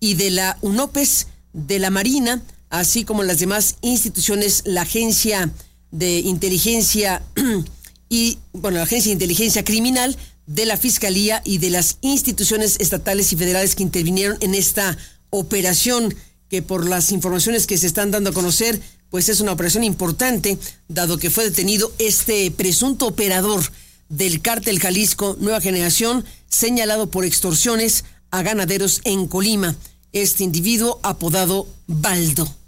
y de la UNOPES, de la Marina, así como las demás instituciones, la Agencia de Inteligencia la Agencia de Inteligencia Criminal, de la Fiscalía y de las instituciones estatales y federales que intervinieron en esta operación, que por las informaciones que se están dando a conocer, pues es una operación importante, dado que fue detenido este presunto operador del Cártel Jalisco Nueva Generación, señalado por extorsiones a ganaderos en Colima. Este individuo apodado Baldo.